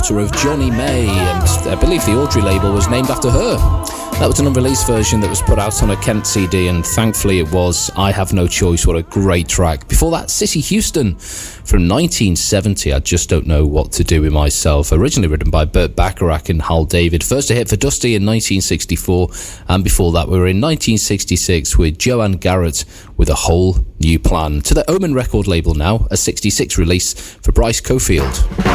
Of Johnny May, and I believe the Audrey label was named after her. That was an unreleased version that was put out on a Kent CD, and thankfully it was. I Have No Choice, what a great track. Before that, Cissy Houston from 1970, I Just Don't Know What to Do With Myself, originally written by Burt Bacharach and Hal David. First a hit for Dusty in 1964, and before that we were in 1966 with Joanne Garrett with A Whole New Plan. To the Omen record label now, a 66 release for Bryce Cofield.